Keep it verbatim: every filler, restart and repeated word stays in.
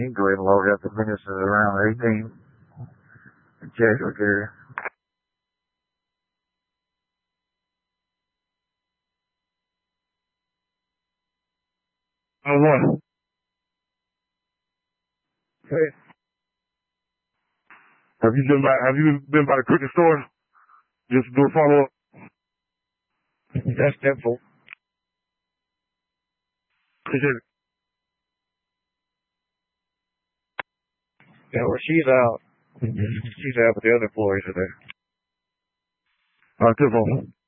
You can go ahead and load up the minutes at around eighteen. Check with Gary. Oh, what? Hey, have you been by? Have you been by the cricket store? Just do a follow up. That's simple. Appreciate it. Yeah, well, she's out. She's out with the other employees today. All right, tip off.